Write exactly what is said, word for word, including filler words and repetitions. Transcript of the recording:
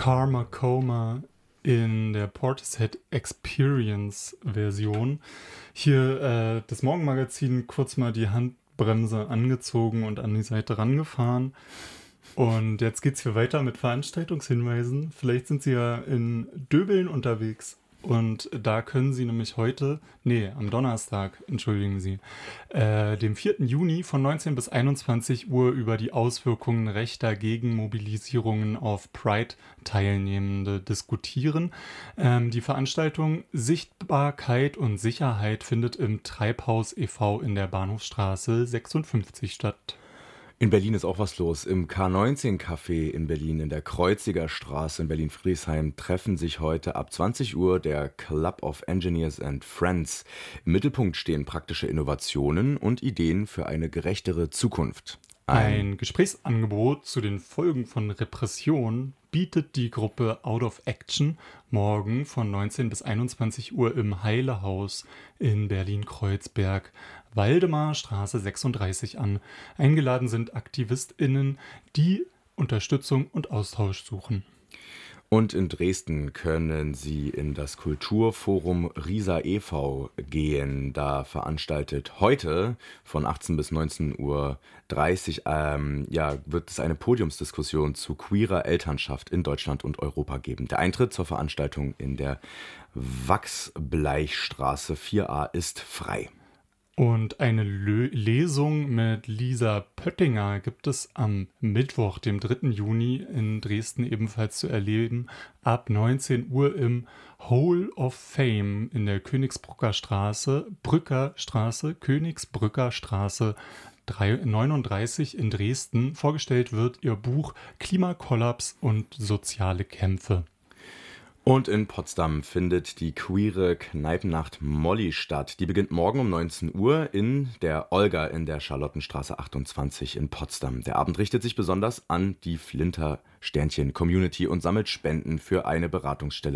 Karma Coma in der Portishead Experience Version. Hier äh, das Morgenmagazin kurz mal die Handbremse angezogen und an die Seite rangefahren. Und jetzt geht's hier weiter mit Veranstaltungshinweisen. Vielleicht sind Sie ja in Döbeln unterwegs. Und da können Sie nämlich heute, nee, am Donnerstag, entschuldigen Sie, äh, dem vierten Juni von neunzehn bis einundzwanzig Uhr über die Auswirkungen rechter Gegenmobilisierungen auf Pride-Teilnehmende diskutieren. Ähm, die Veranstaltung Sichtbarkeit und Sicherheit findet im Treibhaus e V in der Bahnhofsstraße sechsundfünfzig statt. In Berlin ist auch was los. Im K neunzehn Café in Berlin, in der Kreuziger Straße in Berlin-Friedrichshain, treffen sich heute ab zwanzig Uhr der Club of Engineers and Friends. Im Mittelpunkt stehen praktische Innovationen und Ideen für eine gerechtere Zukunft. Ein Gesprächsangebot zu den Folgen von Repression bietet die Gruppe Out of Action morgen von neunzehn bis einundzwanzig Uhr im Heile-Haus in Berlin-Kreuzberg, Waldemarstraße sechsunddreißig an. Eingeladen sind AktivistInnen, die Unterstützung und Austausch suchen. Und in Dresden können Sie in das Kulturforum Riesa e V gehen. Da veranstaltet heute von achtzehn bis neunzehn Uhr dreißig ähm, ja, wird es eine Podiumsdiskussion zu queerer Elternschaft in Deutschland und Europa geben. Der Eintritt zur Veranstaltung in der Wachsbleichstraße vier a ist frei. Und eine Lö- Lesung mit Lisa Pöttinger gibt es am Mittwoch, dem dritten Juni in Dresden ebenfalls zu erleben, ab neunzehn Uhr im Hall of Fame in der Königsbrücker Straße, Brücker Straße, Königsbrücker Straße neununddreißig in Dresden. Vorgestellt wird ihr Buch Klimakollaps und soziale Kämpfe. Und in Potsdam findet die queere Kneipennacht Molly statt. Die beginnt morgen um neunzehn Uhr in der Olga in der Charlottenstraße achtundzwanzig in Potsdam. Der Abend richtet sich besonders an die Flinter-Sternchen-Community und sammelt Spenden für eine Beratungsstelle